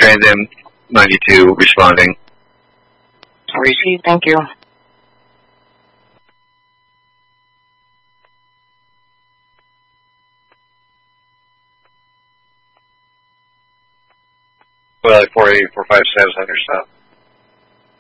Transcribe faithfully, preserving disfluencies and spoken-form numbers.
Trans Am ninety-two responding. Received, thank you. Well, four eight four five status on your stop.